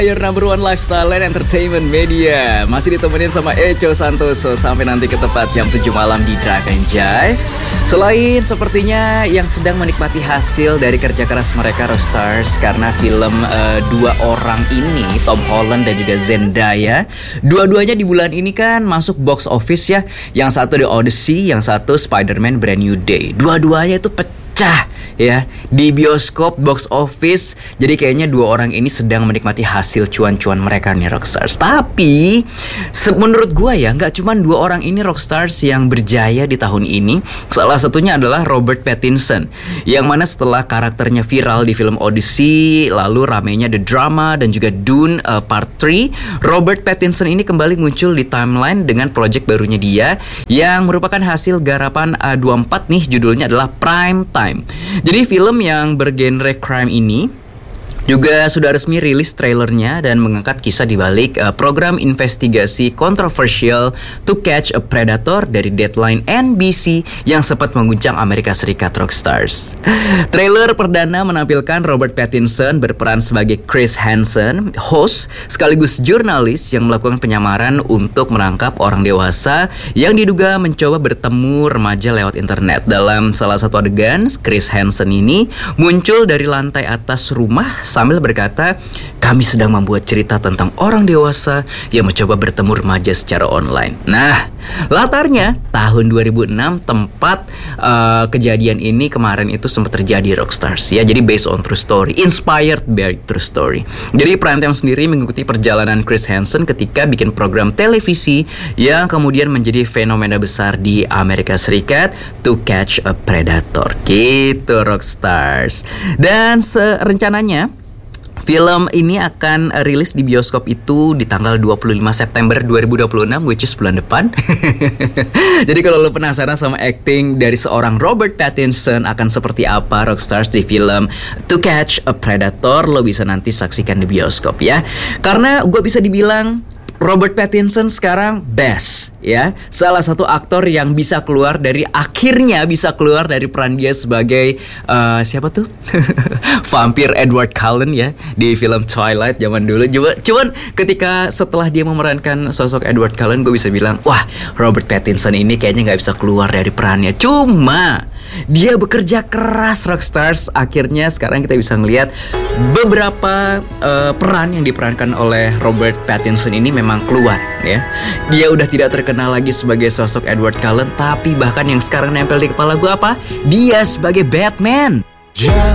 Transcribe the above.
Your number one lifestyle and entertainment media. Masih ditemenin sama Echo Santoso sampai nanti ke tepat jam 7 malam di Dragonjay. Selain sepertinya yang sedang menikmati hasil dari kerja keras mereka Rockstars, karena film dua orang ini, Tom Holland dan juga Zendaya, dua-duanya di bulan ini kan masuk box office ya. Yang satu The Odyssey, yang satu Spider-Man Brand New Day. Dua-duanya itu pecah ya di bioskop box office. Jadi kayaknya dua orang ini sedang menikmati hasil cuan-cuan mereka nih Rockstars. Tapi menurut gua ya, nggak cuma dua orang ini Rockstars yang berjaya di tahun ini. Salah satunya adalah Robert Pattinson, yang mana setelah karakternya viral di film Odyssey, lalu ramainya The Drama dan juga Dune Part 3, Robert Pattinson ini kembali muncul di timeline dengan project barunya dia yang merupakan hasil garapan A24 nih. Judulnya adalah Prime Time. Jadi film yang bergenre crime ini juga sudah resmi rilis trailernya dan mengangkat kisah di balik program investigasi kontroversial To Catch a Predator dari Deadline NBC yang sempat mengguncang Amerika Serikat Rockstars. Trailer perdana menampilkan Robert Pattinson berperan sebagai Chris Hansen, host sekaligus jurnalis yang melakukan penyamaran untuk menangkap orang dewasa yang diduga mencoba bertemu remaja lewat internet. Dalam salah satu adegan, Chris Hansen ini muncul dari lantai atas rumah sambil berkata, "Kami sedang membuat cerita tentang orang dewasa yang mencoba bertemu remaja secara online." Nah, latarnya tahun 2006, tempat kejadian ini kemarin itu sempat terjadi Rockstars ya. Jadi based on true story, inspired by true story. Jadi Primetime sendiri mengikuti perjalanan Chris Hansen ketika bikin program televisi yang kemudian menjadi fenomena besar di Amerika Serikat, To Catch a Predator. Gitu Rockstars. Dan rencananya film ini akan rilis di bioskop itu di tanggal 25 September 2026, which is bulan depan. Jadi kalau lo penasaran sama acting dari seorang Robert Pattinson akan seperti apa Rockstars di film To Catch a Predator, lo bisa nanti saksikan di bioskop ya. Karena gue bisa dibilang Robert Pattinson sekarang best ya. Salah satu aktor yang bisa keluar dari peran dia sebagai siapa tuh? Vampir Edward Cullen ya di film Twilight zaman dulu. Cuman ketika setelah dia memerankan sosok Edward Cullen, gue bisa bilang, wah, Robert Pattinson ini kayaknya nggak bisa keluar dari perannya. Cuma dia bekerja keras Rockstars. Akhirnya sekarang kita bisa ngelihat beberapa peran yang diperankan oleh Robert Pattinson ini memang keluar ya. Dia udah tidak terkenal lagi sebagai sosok Edward Cullen, tapi bahkan yang sekarang nempel di kepala gue apa? Dia sebagai Batman.